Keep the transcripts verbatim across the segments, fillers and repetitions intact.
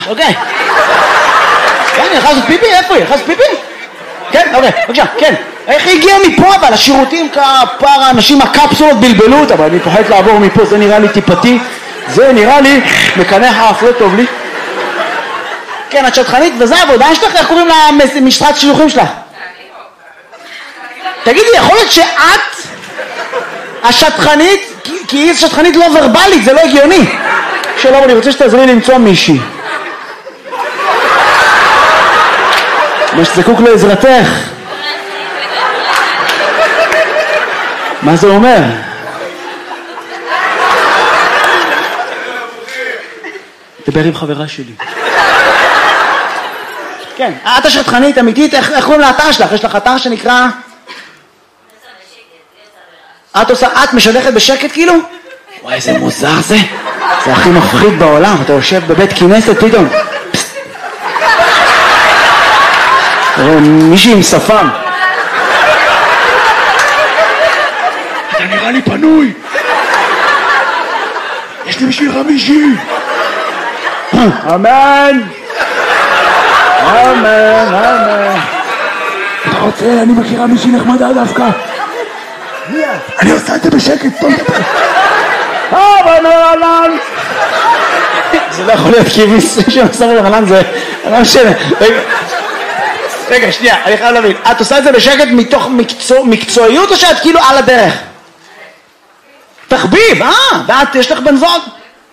אוקיי. כן, אני יכול לעשות פיפי? איפה היא? יכול לעשות פיפי? כן, אוקיי, בבקשה, כן. איך היא הגיעה מפה אבל? השירותים כפר האנשים הקפסולות בלבלו אותה, אבל אני פוחד לעבור מפה, זה נראה לי טיפתי. זה נראה לי מקנח האף, לא טוב לי. כן, את שטחנית, וזה העבודה שלך? איך קוראים למשרת שילוחים שלך? תגידי, יכול להיות שאת השטחנית, כי היא שטחנית לא ורבלית, זה לא הגיוני. שלום, אני רוצה שתעזרי לי למצוא מישהי. מה שזקוק לעזרתך. מה זה אומר? דבר עם חברה שלי. כן, את השטחנית אמיתית, איך קוראים לאתר שלך? יש לך אתר שנקרא... את עושה, את משדכת בשקט כאילו? וואי, איזה מוזר זה. זה הכי מפחיד בעולם, אתה יושב בבית כנסת פתאום. תראה, מישהי עם שפם. אתה נראה לי פנוי. יש לי בשבילך מישהי. אמן. אמן, אמן. אתה רוצה, אני מכירה מישהי נחמדה דווקא. אני עושה את זה בשקט, טוב. אבל נרלן. זה לא יכול להיות כי מישהו שעושה נרלן זה... לא משנה. רגע, שנייה, אני חייב להבין. את עושה את זה בשקט מתוך מקצועיות או שאת כאילו על הדרך? תחביב, אה, ואת יש לך בן זוג?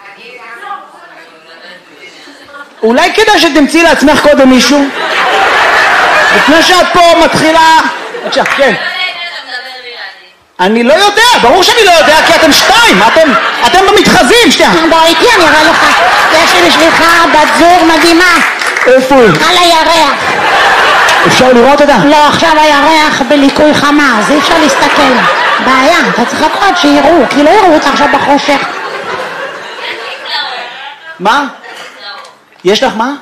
אולי כדאי שתמצאי לעצמך קודם מישהו? לפני שאת פה מתחילה... בבקשה, כן. אני לא יודע, ברור שאני לא יודע, כי אתם שתיים, אתם, אתם במתחזים, שתיים. בוא איתי, אני אראה לך. יש לי בשבילך בת זוג מדהימה. איפה היא? על הירח. אפשר לראות אותה? לא, עכשיו הירח בליקוי חמה, אז אי אפשר להסתכל. בעיה, אתה צריך לקרוא שיראו, כי לא יראו אותה עכשיו בחושך. מה? יש לך מה?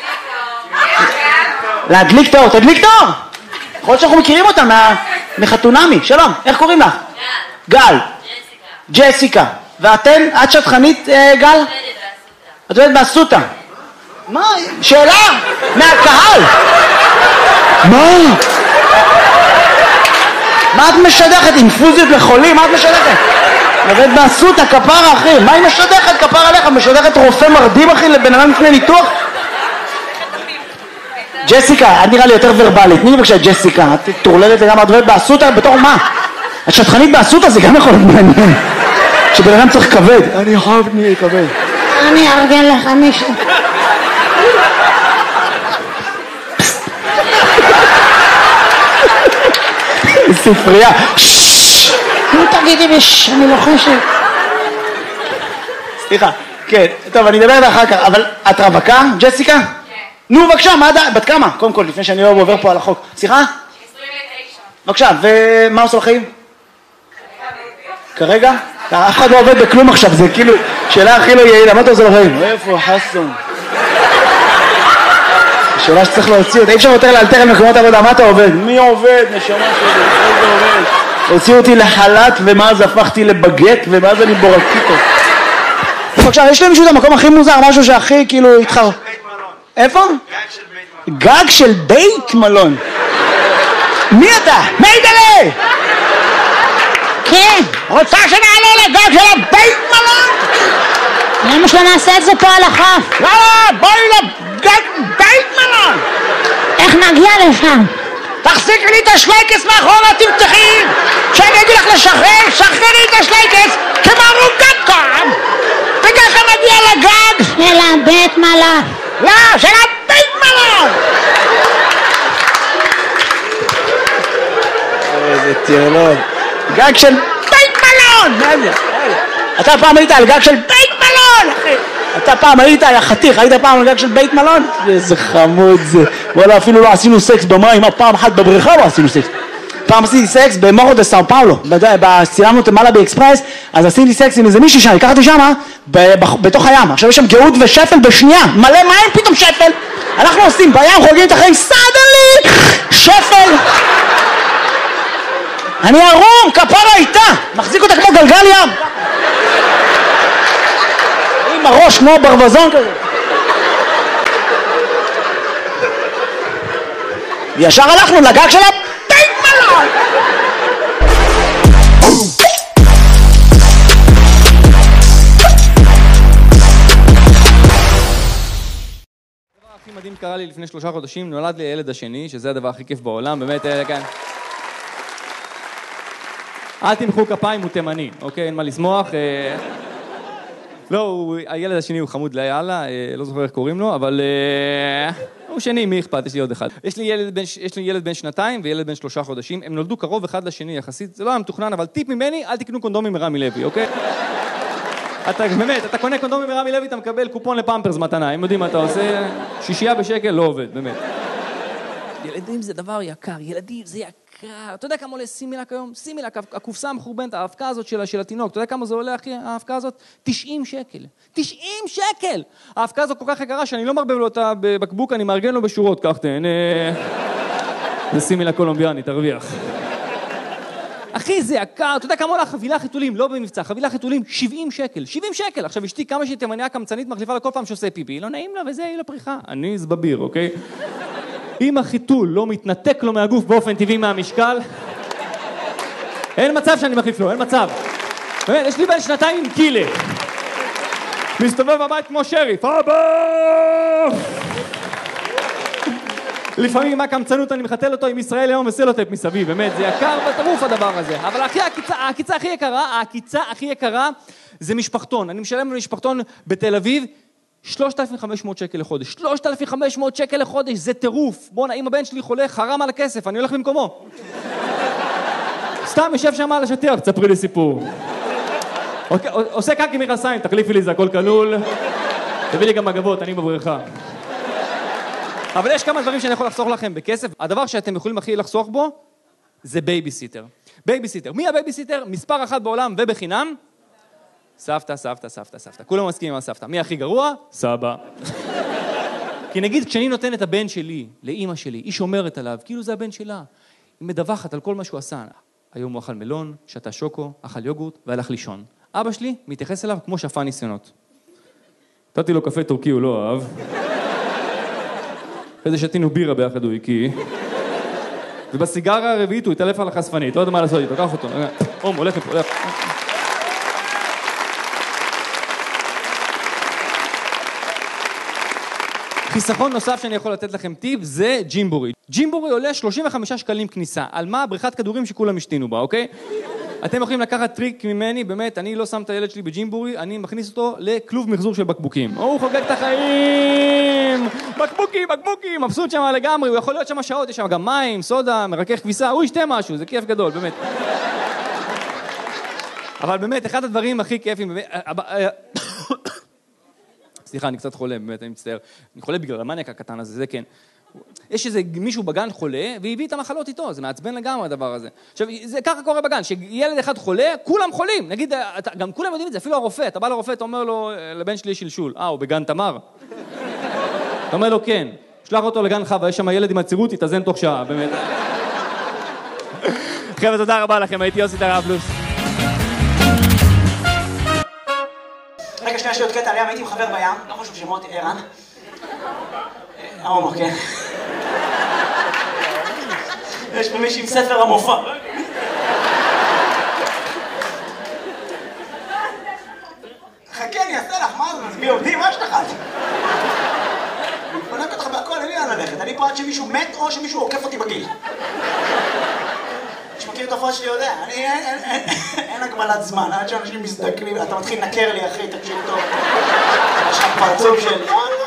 להדליק את האור, תדליק את האור! יכול להיות שאנחנו מכירים אותה מחתונמי. שלום, איך קוראים לך? גל. גל. ג'סיקה. ג'סיקה. ואתן, את שטחנית, גל? את עובדת באסותא. מה? שאלה? מהקהל. מה? מה את משדכת? אינפוזיות לחולים? מה את משדכת? עובדת באסותא, כפרה אחי. מה היא משדכת? כפרה עליך. משדכת רופא מרדים אחי לבן אדם לפני ניתוח? ג'סיקה, את נראה לי יותר ורבלית. תני לי בבקשה ג'סיקה, את תורללת לגמרי, את עובדת באסותא בתור מה? את שטחנית באסותא, זה גם יכול להיות מעניין. שבן אדם צריך כבד. אני חייב לי כבד. אני ארגן לך מישהו. ספרייה. נו תגידי בש, אני לוחשת. סליחה, כן, טוב, אני אדבר אחר כך, אבל את רווקה, ג'סיקה? כן. נו, בבקשה, מה עדיין? בת כמה? קודם כל, לפני שאני לא עובר פה על החוק. סליחה? עשרים ותשע. בבקשה, ומה עושה לחיים? כרגע? אף אחד לא עובד בכלום עכשיו, זה כאילו שאלה הכי לא יעילה, מה אתה עושה לחיים? איפה חסון? שאלה שצריך להוציא אותה, אי אפשר יותר לאלתר על מקומות עבודה, מה אתה עובד? מי עובד? נשמה שלי, איזה עובד? הוציאו אותי לחל"ת ומאז הפכתי לבגט ומאז אני בורקיטו. בבקשה, יש לי מישהו את המקום הכי מוזר, משהו שהכי כאילו התחר... איפה? גג של בית מלון. מי אתה? מיידלה! כן. רוצה שנעלה לגג של הבית מלון? למה שלא נעשה את זה פה על החוף? לא, בואי לגג בית מלון! איך נגיע לשם? תחזיקי לי את השלייקס מאחורה, תמתחי! כשאני אגיד לך לשחרר, שחררי את השלייקס כמו רוגת קורם! וככה נגיע לגג של הבית מלון. לא, של הבית מלון! איזה טירלון. גג של בית מלון! מה זה? אתה פעם היית על גג של בית מלון, אחי! אתה פעם היית, היה חתיך, היית פעם על גג של בית מלון? איזה חמוד זה. וואלה, אפילו לא עשינו סקס במים, פעם אחת בבריכה לא עשינו סקס. פעם עשיתי סקס במורו דה סאו פאולו, צילמנו את מלאבי אקספרס, אז עשיתי סקס עם איזה מישהי שם, לקחתי שמה, בתוך הים. עכשיו יש שם גאות ושפל בשנייה, מלא מים, פתאום שפל. אנחנו עושים בים, חוגגים את החיים, סדלי, שפל. אני ערום, כפרה איתה, מחזיק אותה כמו גלגל ים. עם הראש כמו ברווזון כזה. וישר הלכנו לגג של הבית מלון. הכי מדהים קרה לי לפני שלושה חודשים, נולד לי הילד השני, שזה הדבר הכי כיף בעולם, באמת, כן. אל תמחאו כפיים, הוא תימני, אוקיי? אין מה לשמוח. לא, הילד השני הוא חמוד ליאללה, לא זוכר איך קוראים לו, אבל הוא שני, מי אכפת? יש לי עוד אחד. יש לי ילד בן, יש לי ילד בן שנתיים וילד בן שלושה חודשים, הם נולדו קרוב אחד לשני יחסית, זה לא היה מתוכנן, אבל טיפ ממני, אל תקנו קונדומים מרמי לוי, אוקיי? אתה, באמת, אתה קונה קונדומים מרמי לוי, אתה מקבל קופון לפמפרס מתנה, הם יודעים מה אתה עושה, שישייה בשקל לא עובד, באמת. ילדים זה דבר יקר, ילדים זה יקר. אתה יודע כמה עולה סימילק היום? סימילק, הקופסה המחורבנת, האבקה הזאת של, של התינוק, אתה יודע כמה זה עולה, אחי, האבקה הזאת? תשעים שקל. תשעים שקל! האבקה הזאת כל כך יקרה שאני לא מרבב לו אותה בבקבוק, אני מארגן לו בשורות, כך תהנה. זה סימילק קולומביאני, תרוויח. אחי, זה יקר, אתה יודע כמה עולה חבילה חיתולים, לא במבצע, חבילה חיתולים, שבעים שקל, שבעים שקל. עכשיו אשתי כמה שהיא תימניה קמצנית מחליפה לה כל פעם שעושה פיפי, לא נעים לה וזה, היא לפריחה. אני זבביר, אוקיי? אם החיתול לא מתנתק לו מהגוף באופן טבעי מהמשקל, אין מצב שאני מחליף לו, אין מצב. באמת, יש לי בן שנתיים עם קילה. מסתובב בבית כמו שריף, אבא! לפעמים עם הקמצנות אני מחתל אותו עם ישראל היום וסלוטייפ מסביב, באמת, זה יקר בטירוף הדבר הזה. אבל הכי, הקיצה, הקיצה הכי יקרה, הקיצה הכי יקרה זה משפחתון. אני משלם למשפחתון בתל אביב, שלושת אלפים וחמש מאות שקל לחודש. שלושת אלפים וחמש מאות שקל לחודש, זה טירוף. בוא'נה, אם הבן שלי חולה, חרם על הכסף, אני הולך במקומו. סתם יושב שם על השטיח, תספרי לי סיפור. עושה קקי מרסיים, תחליפי לי, זה הכל כלול. תביא לי גם מגבות, אני בבריכה. אבל יש כמה דברים שאני יכול לחסוך לכם בכסף. הדבר שאתם יכולים הכי לחסוך בו, זה בייביסיטר. בייביסיטר. מי הבייביסיטר? מספר אחת בעולם ובחינם. סבתא, סבתא, סבתא, סבתא. כולם מסכימים על סבתא. מי הכי גרוע? סבא. כי נגיד, כשאני נותן את הבן שלי, לאמא שלי, היא שומרת עליו, כאילו זה הבן שלה. היא מדווחת על כל מה שהוא עשה. היום הוא אכל מלון, שתה שוקו, אכל יוגורט והלך לישון. אבא שלי מתייחס אליו כמו שפע ניסיונות. נתתי לו קפה טורקי, הוא לא אהב. אחרי זה שתינו בירה ביחד הוא הקיא. ובסיגרה הרביעית הוא התעלף על החשפנית, לא יודע מה לעשות איתו, קח אותו. אום, הולך לפה, הולך. חיסכון נוסף שאני יכול לתת לכם טיפ זה ג'ימבורי. ג'ימבורי עולה שלושים וחמישה שקלים כניסה. על מה? בריכת כדורים שכולם השתינו בה, אוקיי? אתם יכולים לקחת טריק ממני, באמת, אני לא שם את הילד שלי בג'ימבורי, אני מכניס אותו לכלוב מחזור של בקבוקים. הוא חוגג את החיים! בקבוקים, בקבוקים, מבסוט שם לגמרי, הוא יכול להיות שם שעות, יש שם גם מים, סודה, מרכך כביסה, הוא ישתה משהו, זה כיף גדול, באמת. אבל באמת, אחד הדברים הכי כיפים, באמת, סליחה, אני קצת חולה, באמת, אני מצטער. אני חולה בגלל המניאק הקטן הזה, זה כן. יש איזה מישהו בגן חולה, והביא את המחלות איתו, זה מעצבן לגמרי הדבר הזה. עכשיו, זה ככה קורה בגן, שילד אחד חולה, כולם חולים. נגיד, גם כולם יודעים את זה, אפילו הרופא, אתה בא לרופא, אתה אומר לו, לבן שלי יש שלשול. אה, הוא בגן תמר? אתה אומר לו, כן. שלח אותו לגן חווה, יש שם ילד עם הצירות, תתאזן תוך שעה, באמת. חבר'ה, תודה רבה לכם, הייתי יוסי טרפלוס. רגע, שנייה, יש לי עוד קטע עליהם, הייתי עם חבר בים, לא חשוב שמות, ערן. עומר, כן. יש פה מישהי עם ספר המופע. חכה, אני אעשה לך, מה זה? מי עובדים? מה יש לך? אני פונק אותך בהכל, אין לי לאן ללכת. אני פה עד שמישהו מת או שמישהו עוקף אותי בגיל. שמכיר את הפרט שלי יודע, אני אין הגבלת זמן, עד שאנשים מזדקנים, אתה מתחיל לנקר לי אחי, תקשיב טוב. יש לך פרצוף של...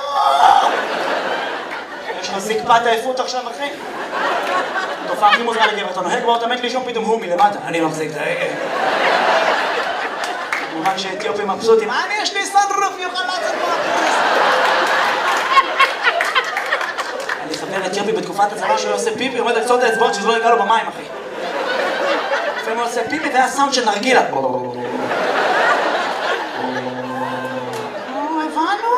יש לך זקפת העייפות עכשיו אחי? תופעה הכי מוזרה לגבר, אתה נוהג באוטו מת לישון פתאום הוא מלמטה, אני מחזיק את ההגה. כמובן שאתיופים מבסוטים, אני יש לי סנרוף, יוכל לצאת מהפרס. אני חבר אתיופי בתקופת הצבא שהוא עושה פיפי, עומד על קצות האצבעות שזה לא יגע לו במים אחי. לפעמים הוא עושה פיפי והיה סאונד של נרגילה. הבנו!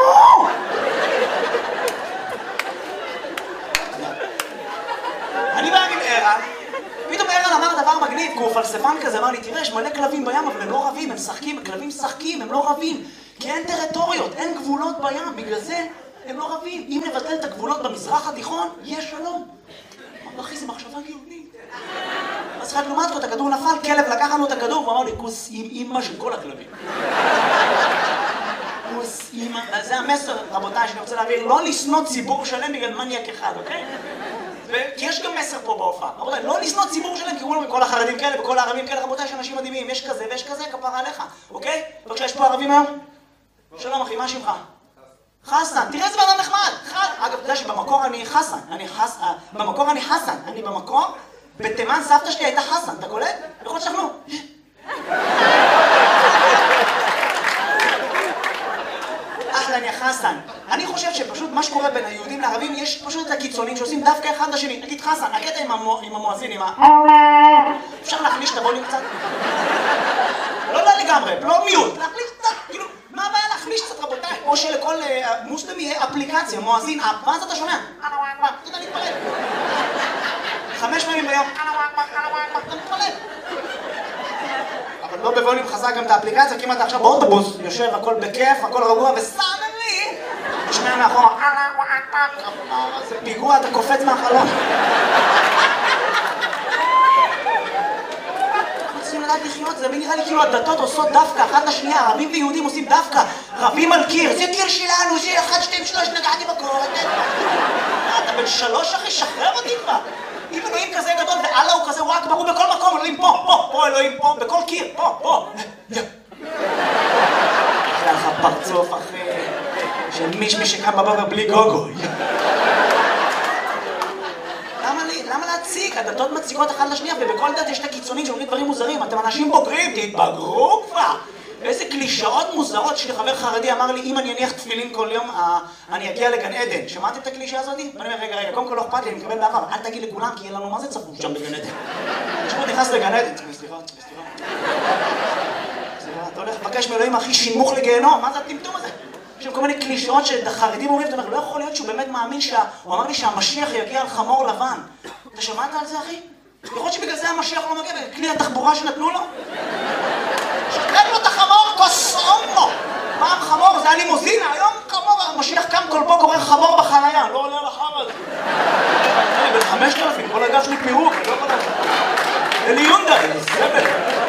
אני בא עם ערן, פתאום ערן אמר דבר מגניב, כי הוא פלספן כזה, אמר לי, תראה, יש מלא כלבים בים, אבל הם לא רבים, הם שחקים, כלבים משחקים, הם לא רבים, כי אין טריטוריות, אין גבולות בים, בגלל זה הם לא רבים. אם נבטל את הגבולות במזרח התיכון, יש שלום. אחי, זה מחשבה גאונית. אז אחד לעומת זאת, הכדור נפל, כלב לקח לנו את הכדור, ואמר לי, כוס עם אימא של כל הכלבים. כוס אימא, זה המסר, רבותיי, שאני רוצה להעביר, לא לשנוא ציבור שלם בגלל מניאק אחד, אוקיי? כי יש גם מסר פה בהופעה. רבותיי, לא לשנוא ציבור שלם, כי אומרים כל החרדים כאלה וכל הערבים כאלה, רבותיי, יש אנשים מדהימים, יש כזה ויש כזה, כפרה עליך, אוקיי? בבקשה, יש פה ערבים היום? שלום אחי, מה שמך? חסן, תראה איזה בן נחמד. אגב, אתה יודע שבמקור אני חסן, אני חסן, במקור אני חסן, אני במקור, בתימן סבתא שלי הייתה חסן, אתה קולט? יכול להיות שאנחנו... אחלן יא חסן. אני חושב שפשוט מה שקורה בין היהודים לערבים, יש פשוט את הקיצונים שעושים דווקא אחד לשני. נגיד חסן, הקטע עם המואזין, עם ה... אפשר להחליש את הווליום קצת? לא, לא לגמרי, לא מיוט, להחליש קצת, כאילו, מה הבעיה להחליש קצת רבותיי? או שלכל מוסלמי יהיה אפליקציה, מואזין, מה זה אתה שומע? אתה יודע להתפלל. חמש פעמים ביום, אתה מתפלל. אבל לא בווליום חזק גם את האפליקציה, כי אם אתה עכשיו באוטובוס, יושב, הכל בכיף, הכל רגוע, וסלמי, תשמע מאחורה, זה פיגוע, אתה קופץ מהחלון. אנחנו צריכים לדעת לחיות, זה נראה לי כאילו הדתות עושות דווקא, אחת לשנייה, ערבים ויהודים עושים דווקא, רבים על קיר, זה קיר שלנו, זה אחד, שתיים, שלוש, נגעתי בקור, אתה בן שלוש אחי, שחרר אותי כבר. אם אלוהים כזה גדול ואללה הוא כזה וואק ברור בכל מקום, אלוהים פה, פה, פה אלוהים פה, בכל קיר, פה, פה. היה לך פרצוף אחרי של מישמי שקם בבוקר בלי גוגו. למה להציג? הדתות מציקות אחת לשנייה ובכל דת יש את הקיצונים שאומרים דברים מוזרים. אתם אנשים בוגרים, תתבגרו כבר. איזה קלישאות מוזרות. שלי חבר חרדי אמר לי, אם אני אניח תפילין כל יום, אני אגיע לגן עדן. שמעתם את הקלישה הזאת? ואני אומר, רגע, רגע, קודם כל לא אכפת לי, אני מקבל באהבה, אל תגיד לכולם, כי יהיה לנו מה זה צפוף שם בגן עדן. כשהוא נכנס לגן עדן, סליחה, סליחה, סליחה, אתה הולך לבקש מאלוהים הכי שימוך לגיהנום, מה זה הטמטום הזה? יש שם כל מיני קלישאות שהחרדים אומרים, אתה אומר, לא יכול להיות שהוא באמת מאמין שה... הוא אמר לי שהמשיח יגיע על חמור לבן. אתה שמעת על זה, אחי? יכול להיות שבגלל זה המשיח לא מגיע, בכלי התחבורה שנתנו לו? שתראה לו את החמור, כוס אומו! פעם חמור, זה היה לימוזינה, היום חמור, המשיח קם כל פה קורא חמור בחנייה, לא עולה על החר הזה. אני בן חמשת אלפים, כל הגב שלי פירוק, לא כל הגב. אלי יונדאי, סבל.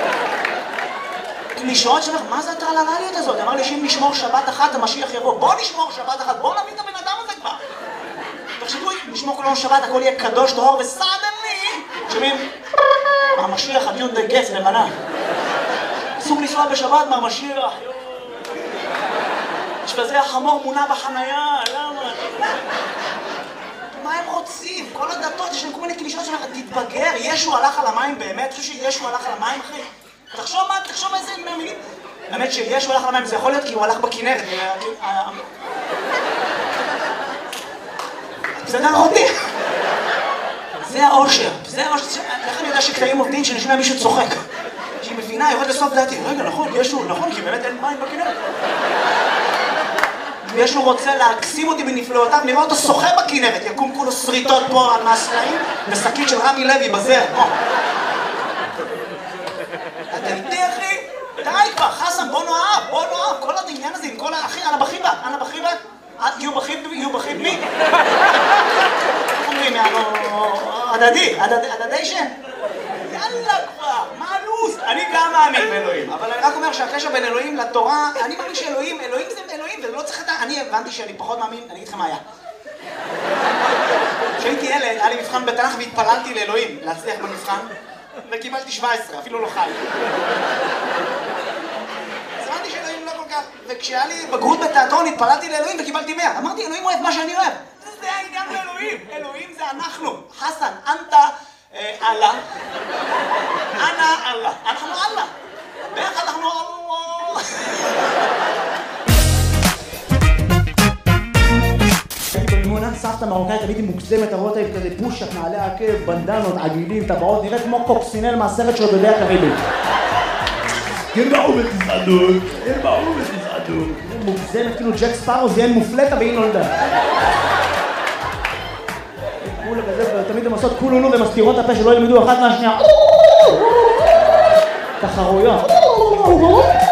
קלישאות שלך, מה זה הטרללליות הזאת? אמר לי שאם נשמור שבת אחת, המשיח יבוא. בוא נשמור שבת אחת, בוא נביא את הבן אדם הזה כבר. תחשבו, נשמור כל יום שבת, הכל יהיה קדוש, טהור וסדני. שומעים? המשיח, הביונדאי גץ, לבנה. אסור לנסוע בשבת מהמשיח. יש בזה החמור מונע בחנייה, למה? מה הם רוצים? כל הדתות, יש להם כל מיני קלישות שלך, תתבגר, ישו הלך על המים באמת? אתה חושב שישו הלך על המים, אחי? תחשוב מה, תחשוב איזה מילים. האמת שישו הלך על המים, זה יכול להיות כי הוא הלך בכנרת. בסדר אחותי? זה האושר, זה האושר. איך אני יודע שקטעים עובדים שנשמע מישהו צוחק? שהיא מבינה, יורד לסוף דעתי. רגע, נכון, ישו, נכון, כי באמת אין מים בכנרת. וישו רוצה להקסים אותי בנפלאותיו, נראה אותו שוחה בכנרת, יקום כולו שריטות פה על מהסלעים, ושקית של רמי לוי בזר. אתה איתי, אחי? די כבר, חסן, בוא נאהב, בוא נאהב, כל העניין הזה עם כל האחי, אנה בחיבה, אנה בחיבה, יהיו בחיב, יהיו בחיב מי? איך אומרים, יאללה, הדדי, הדדי שם? יאללה כבר, מה הלו"ז? אני גם מאמין באלוהים, אבל אני רק אומר שהקשר בין אלוהים לתורה, אני מאמין שאלוהים, אלוהים זה אלוהים, ולא צריך את ה... אני הבנתי שאני פחות מאמין, אני אגיד לכם מה היה. כשהייתי ילד, היה לי מבחן בתנ"ך והתפללתי לאלוהים, להצליח במבחן, וקיבלתי שבע עשרה, אפילו לא חי. אז הבנתי שאלוהים לא כל כך, וכשהיה לי בגרות בתיאטרון התפללתי לאלוהים וקיבלתי מאה. אמרתי, אלוהים אוהב מה שאני אוהב. זה העניין לאלוהים, אלוהים זה אנחנו. חסן, אנטה, אללה. אנא אללה. אנחנו אללה. ביחד אנחנו אללה. הייתי במימונה, סבתא מרוקאית, הייתי מוגזמת, הרואות הייתי כזה פושק, נעלי עקב, בנדנות, עגילים, טבעות, נראית כמו קוקסינל מהסרט של דודי הקריבית. ירבעו בתזעדות, ירבעו בתזעדות. מוגזמת, כאילו ג'ק ספארו זיין מופלטה והיא נולדה. כולה כזה, תמיד הם עושות כולולו ומסתירות הפה שלא ילמדו אחת מהשנייה. תחרויות.